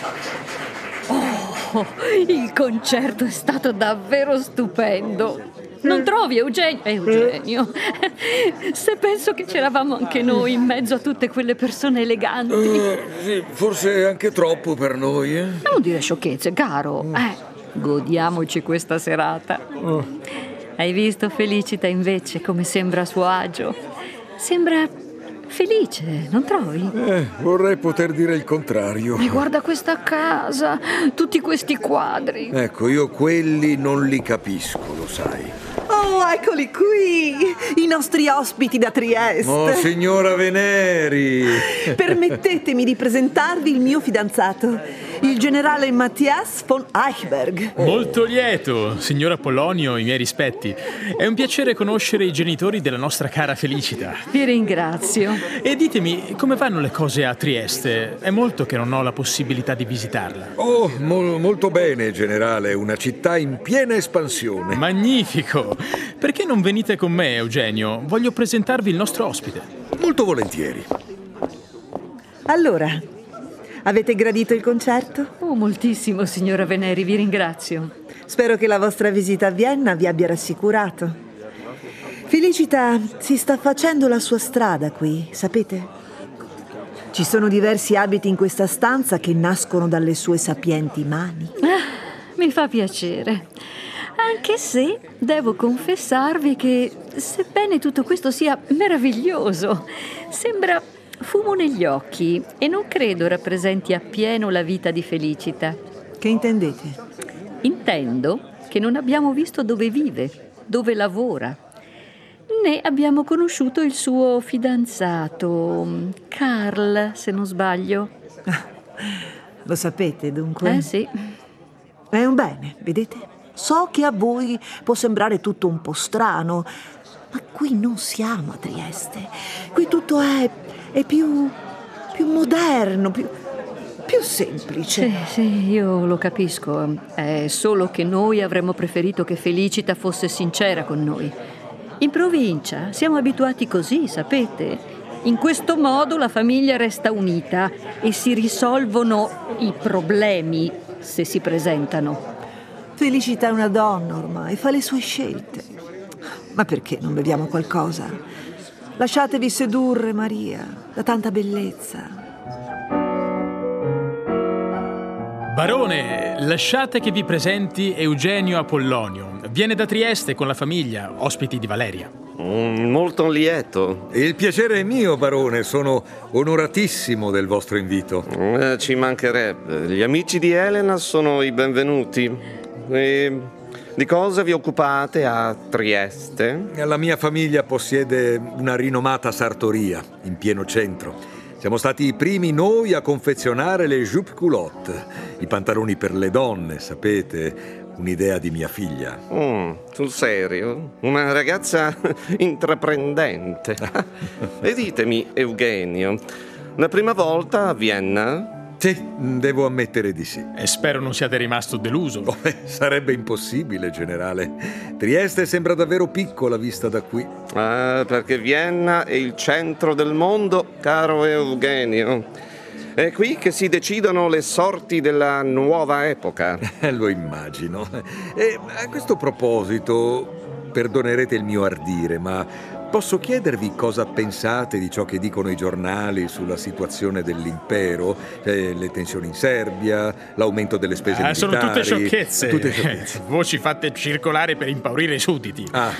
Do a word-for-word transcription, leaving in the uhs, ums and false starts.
Oh, il concerto è stato davvero stupendo. Non trovi, Eugenio? Eugenio, se penso che c'eravamo anche noi in mezzo a tutte quelle persone eleganti. Uh, sì, forse anche troppo per noi, eh? Non dire sciocchezze, caro. Eh, godiamoci questa serata. Uh. Hai visto Felicita invece come sembra a suo agio? Sembra felice, non trovi? Eh, vorrei poter dire il contrario. E guarda questa casa, tutti questi quadri. Ecco, io quelli non li capisco, lo sai. Oh, eccoli qui, i nostri ospiti da Trieste. Oh, signora Veneri! Permettetemi di presentarvi il mio fidanzato, il generale Matthias von Eichberg. Molto lieto, signor Apollonio, i miei rispetti. È un piacere conoscere i genitori della nostra cara Felicita. Vi ringrazio. E ditemi, come vanno le cose a Trieste? È molto che non ho la possibilità di visitarla. Oh, mo- molto bene, generale, una città in piena espansione. Magnifico! Perché non venite con me, Eugenio? Voglio presentarvi il nostro ospite. Molto volentieri. Allora, avete gradito il concerto? Oh, moltissimo, signora Veneri, vi ringrazio. Spero che la vostra visita a Vienna vi abbia rassicurato. Felicita si sta facendo la sua strada qui, sapete? Ci sono diversi abiti in questa stanza che nascono dalle sue sapienti mani. Ah, mi fa piacere. Anche se devo confessarvi che, sebbene tutto questo sia meraviglioso, sembra fumo negli occhi e non credo rappresenti appieno la vita di Felicita. Che intendete? Intendo che non abbiamo visto dove vive, dove lavora, né abbiamo conosciuto il suo fidanzato, Carl, se non sbaglio. Lo sapete, dunque? Eh sì. È un bene, vedete? So che a voi può sembrare tutto un po' strano, ma qui non siamo a Trieste. Qui tutto è, è più, più moderno, più, più semplice. Sì, sì, io lo capisco. È solo che noi avremmo preferito che Felicita fosse sincera con noi. In provincia siamo abituati così, sapete? In questo modo la famiglia resta unita e si risolvono i problemi se si presentano. Felicita è una donna ormai, fa le sue scelte. Ma perché non beviamo qualcosa? Lasciatevi sedurre, Maria, da tanta bellezza. Barone, lasciate che vi presenti Eugenio Apollonio. Viene da Trieste con la famiglia, ospiti di Valeria. Mm, molto lieto. Il piacere è mio, barone. Sono onoratissimo del vostro invito. Eh, ci mancherebbe. Gli amici di Elena sono i benvenuti. E di cosa vi occupate a Trieste? La mia famiglia possiede una rinomata sartoria in pieno centro. Siamo stati i primi noi a confezionare le jupe culotte, i pantaloni per le donne, sapete, un'idea di mia figlia. Mm, sul serio? Una ragazza intraprendente. E ditemi, Eugenio, la prima volta a Vienna? Sì, devo ammettere di sì. E spero non siate rimasto deluso. Oh, beh, sarebbe impossibile, generale. Trieste sembra davvero piccola vista da qui. Ah, perché Vienna è il centro del mondo, caro Eugenio. È qui che si decidono le sorti della nuova epoca. Eh, lo immagino. E a questo proposito, perdonerete il mio ardire, ma posso chiedervi cosa pensate di ciò che dicono i giornali sulla situazione dell'impero, eh, le tensioni in Serbia, l'aumento delle spese Ah, militari? sono tutte sciocchezze. Tutte sciocchezze. Voci fatte circolare per impaurire i sudditi. Ah.